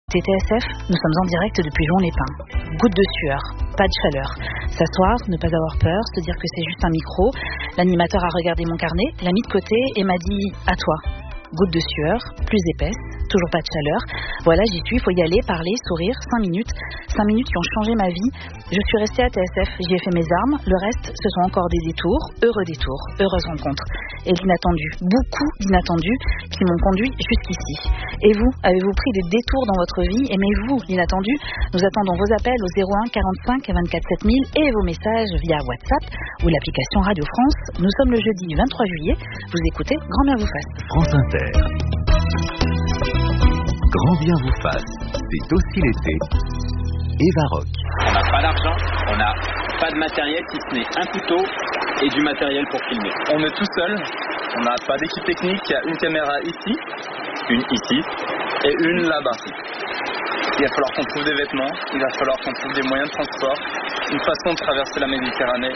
TTSF, nous sommes en direct depuis Lyon-les-Pins. Goutte de sueur, pas de chaleur. S'asseoir, ne pas avoir peur, se dire que c'est juste un micro. L'animateur a regardé mon carnet, l'a mis de côté et m'a dit « à toi ». Goutte de sueur, plus épaisse, toujours pas de chaleur. Voilà, j'y suis, il faut y aller, parler, sourire, 5 minutes. 5 minutes qui ont changé ma vie. Je suis restée à TSF, j'y ai fait mes armes. Le reste, ce sont encore des détours, heureuses rencontres. Et l'inattendu, beaucoup d'inattendus qui m'ont conduit jusqu'ici. Et vous, avez-vous pris des détours dans votre vie? Aimez-vous l'inattendu? Nous attendons vos appels au 01 45 24 7000 et vos messages via WhatsApp ou l'application Radio France. Nous sommes le jeudi 23 juillet. Vous écoutez Grand bien vous fasse. France Inter. Grand bien vous fasse, c'est aussi l'été. Eva Rock. On n'a pas d'argent, on n'a pas de matériel si ce n'est un couteau et du matériel pour filmer. On est tout seul, on n'a pas d'équipe technique, il y a une caméra ici, une ici et une là-bas. Il va falloir qu'on trouve des vêtements, il va falloir qu'on trouve des moyens de transport, une façon de traverser la Méditerranée.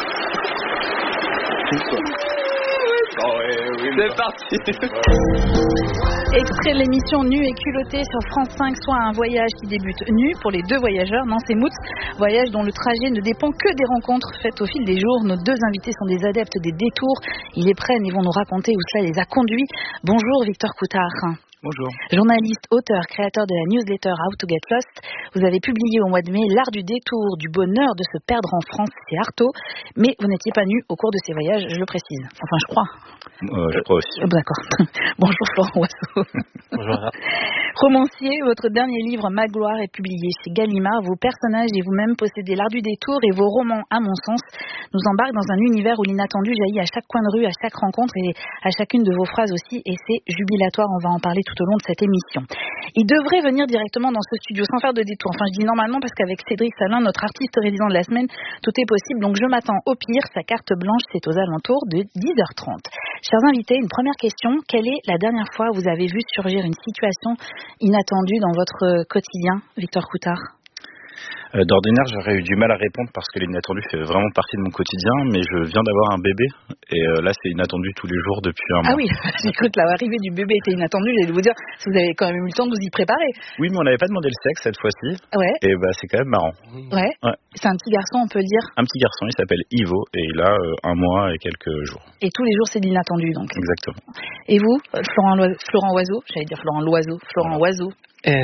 Tout quoi. Oh oui, c'est parti. Extrait de l'émission Nu et culotté sur France 5, soit un voyage qui débute nu pour les deux voyageurs, Nance et Moutz. Voyage dont le trajet ne dépend que des rencontres faites au fil des jours. Nos deux invités sont des adeptes des détours. Ils les prennent et vont nous raconter où cela les a conduits. Bonjour Victor Coutard. Bonjour. Journaliste, auteur, créateur de la newsletter How to Get Lost, vous avez publié au mois de mai L'art du détour, du bonheur de se perdre en France, c'est Artaud, mais vous n'étiez pas nu au cours de ces voyages, je le précise. Enfin, je crois. Je crois aussi. D'accord. Bonjour Florent Oiseau. Bonjour. Romancier, votre dernier livre Magloire est publié chez Gallimard. Vos personnages et vous-même possédez l'art du détour et vos romans, à mon sens, nous embarquent dans un univers où l'inattendu jaillit à chaque coin de rue, à chaque rencontre et à chacune de vos phrases aussi, et c'est jubilatoire, on va en parler tout au long de cette émission. Il devrait venir directement dans ce studio sans faire de détour. Enfin, je dis normalement parce qu'avec Cédric Salin, notre artiste résident de la semaine, tout est possible. Donc je m'attends au pire. Sa carte blanche, c'est aux alentours de 10h30. Chers invités, une première question. Quelle est la dernière fois où vous avez vu surgir une situation inattendue dans votre quotidien, Victor Coutard? D'ordinaire, j'aurais eu du mal à répondre parce que l'inattendu fait vraiment partie de mon quotidien, mais je viens d'avoir un bébé et là c'est inattendu tous les jours depuis un mois. Ah oui, écoute, l'arrivée du bébé était inattendue, j'allais vous dire, si vous avez quand même eu le temps de vous y préparer. Oui, mais on n'avait pas demandé le sexe cette fois-ci. Ouais. Et c'est quand même marrant. Ouais. C'est un petit garçon, on peut le dire. Un petit garçon, il s'appelle Ivo et il a un mois et quelques jours. Et tous les jours c'est de l'inattendu donc. Exactement. Et vous, Florent Oiseau, j'allais dire Florent Loiseau, Florent Oiseau.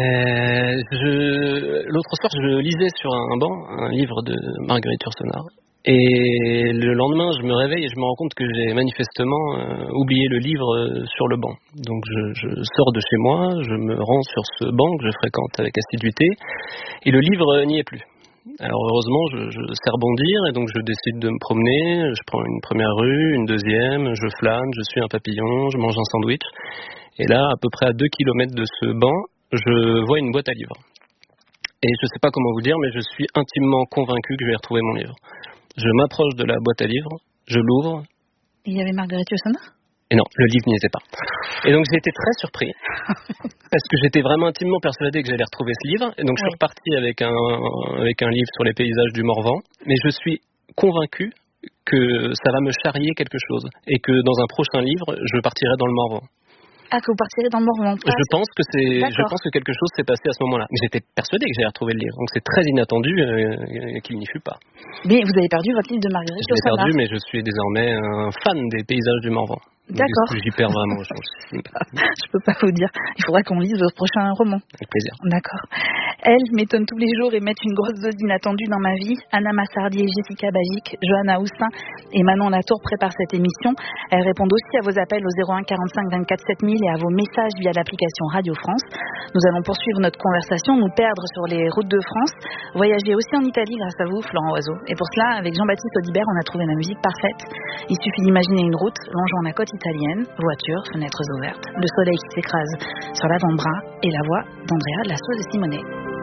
L'autre soir, je lisais sur un banc un livre de Marguerite Yourcenar. Et le lendemain, je me réveille et je me rends compte que j'ai manifestement oublié le livre sur le banc. Donc je sors de chez moi, je me rends sur ce banc que je fréquente avec assiduité, et le livre n'y est plus. Alors heureusement, je sais rebondir et donc je décide de me promener. Je prends une première rue, une deuxième, je flâne, je suis un papillon, je mange un sandwich. Et là, à peu près à 2 km de ce banc, je vois une boîte à livres. Et je ne sais pas comment vous dire, mais je suis intimement convaincu que je vais retrouver mon livre. Je m'approche de la boîte à livres, je l'ouvre. Il y avait Marguerite Yourcenar ? Et non, le livre n'y était pas. Et donc j'ai été très surpris, parce que j'étais vraiment intimement persuadé que j'allais retrouver ce livre. Et donc je suis reparti avec un livre sur les paysages du Morvan. Mais je suis convaincu que ça va me charrier quelque chose. Et que dans un prochain livre, je partirai dans le Morvan. Ah, que vous partirez dans le Morvan. Je pense que quelque chose s'est passé à ce moment-là. Mais j'étais persuadé que j'allais retrouver le livre. Donc c'est très inattendu qu'il n'y fut pas. Mais vous avez perdu votre livre de Marguerite Yourcenar. Je l'ai perdu, mais je suis désormais un fan des paysages du Morvan. D'accord. J'y perds vraiment aux choses. Je peux pas vous dire. Il faudra qu'on lise votre prochain roman. Avec plaisir. D'accord. Elles m'étonnent tous les jours et mettent une grosse dose d'inattendu dans ma vie. Anna Massardier, Jessica Bagic, Johanna Houssin et Manon Latour préparent cette émission. Elles répondent aussi à vos appels au 01 45 24 7000 et à vos messages via l'application Radio France. Nous allons poursuivre notre conversation, nous perdre sur les routes de France, voyager aussi en Italie grâce à vous, Florent Oiseau. Et pour cela, avec Jean-Baptiste Audibert, on a trouvé la musique parfaite. Il suffit d'imaginer une route longeant la côte italienne, voitures, fenêtres ouvertes, le soleil qui s'écrase sur l'avant-bras et la voix d'Andrea Lasso de Simonet.